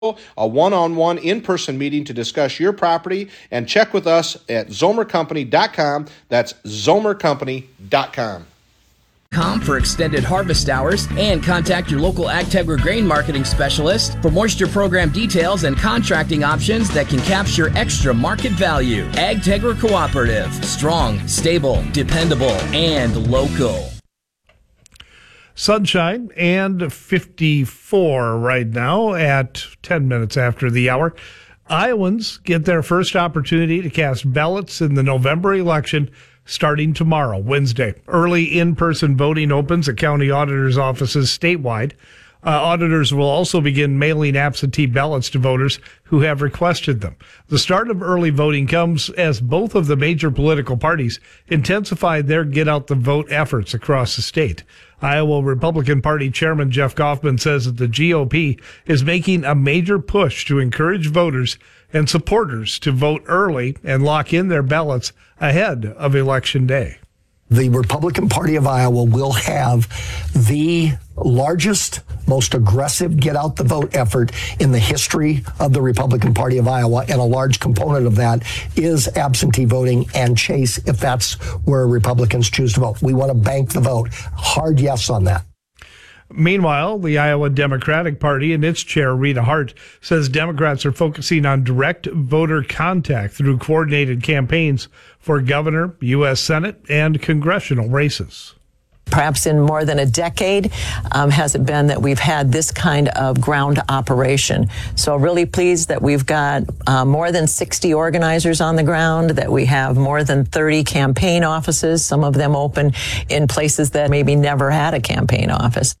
a one-on-one in-person meeting to discuss your property, and check with us at zomercompany.com. That's zomercompany.com. For extended harvest hours, and contact your local Agtegra grain marketing specialist for moisture program details and contracting options that can capture extra market value. Agtegra Cooperative. Strong, stable, dependable, and local. Sunshine and 54 right now at 10 minutes after the hour. Iowans get their first opportunity to cast ballots in the November election starting tomorrow, Wednesday. Early in-person voting opens at county auditors' offices statewide. Auditors will also begin mailing absentee ballots to voters who have requested them. The start of early voting comes as both of the major political parties intensify their get-out-the-vote efforts across the state. Iowa Republican Party Chairman Jeff Kaufman says that the GOP is making a major push to encourage voters and supporters to vote early and lock in their ballots ahead of Election Day. The Republican Party of Iowa will have the largest, most aggressive get-out-the-vote effort in the history of the Republican Party of Iowa, and a large component of that is absentee voting and Chase, if that's where Republicans choose to vote. We want to bank the vote. Hard yes on that. Meanwhile, the Iowa Democratic Party and its chair, Rita Hart, says Democrats are focusing on direct voter contact through coordinated campaigns for governor, U.S. Senate, and congressional races. Perhaps in more than a decade has it been that we've had this kind of ground operation. So really pleased that we've got more than 60 organizers on the ground, that we have more than 30 campaign offices, some of them open in places that maybe never had a campaign office.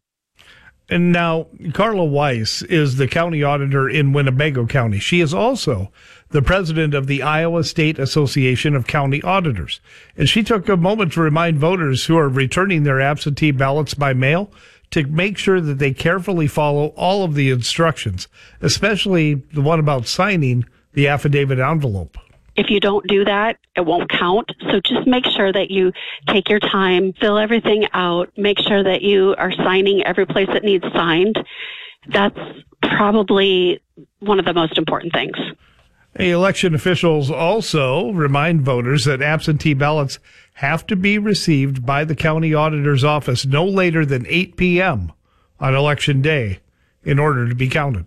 And now, Carla Weiss is the county auditor in Winnebago County. She is also the president of the Iowa State Association of County Auditors. And she took a moment to remind voters who are returning their absentee ballots by mail to make sure that they carefully follow all of the instructions, especially the one about signing the affidavit envelope. If you don't do that, it won't count. So just make sure that you take your time, fill everything out, make sure that you are signing every place that needs signed. That's probably one of the most important things. Election officials also remind voters that absentee ballots have to be received by the county auditor's office no later than 8 p.m. on Election Day in order to be counted.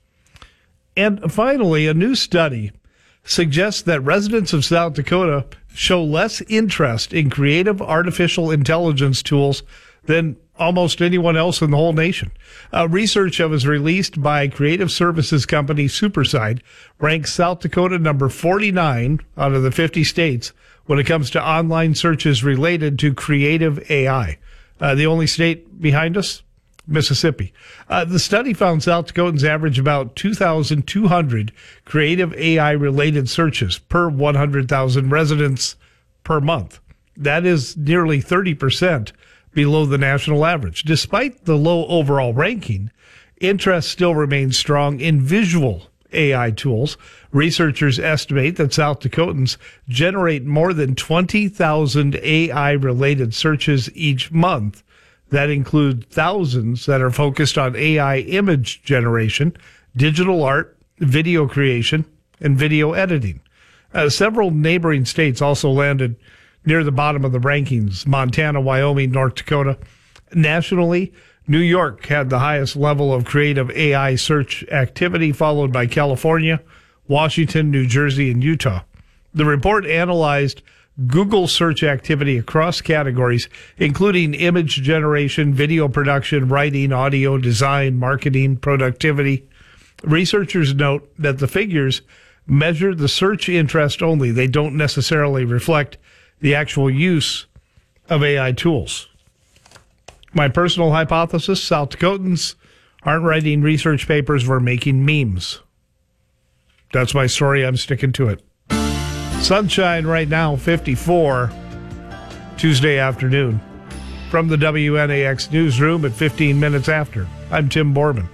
And finally, a new study suggests that residents of South Dakota show less interest in creative artificial intelligence tools than almost anyone else in the whole nation. Research that was released by creative services company Superside ranks South Dakota number 49 out of the 50 states when it comes to online searches related to creative AI. The only state behind us, Mississippi. The study found South Dakotans average about 2,200 creative AI-related searches per 100,000 residents per month. That is nearly 30% below the national average. Despite the low overall ranking, interest still remains strong in visual AI tools. Researchers estimate that South Dakotans generate more than 20,000 AI-related searches each month. That include thousands that are focused on AI image generation, digital art, video creation, and video editing. Several neighboring states also landed near the bottom of the rankings: Montana, Wyoming, North Dakota. Nationally, New York had the highest level of creative AI search activity, followed by California, Washington, New Jersey, and Utah. The report analyzed Google search activity across categories, including image generation, video production, writing, audio, design, marketing, productivity. Researchers note that the figures measure the search interest only. They don't necessarily reflect the actual use of AI tools. My personal hypothesis: South Dakotans aren't writing research papers, we're making memes. That's my story. I'm sticking to it. Sunshine right now, 54, Tuesday afternoon. From the WNAX newsroom at 15 minutes after, I'm Tim Borman.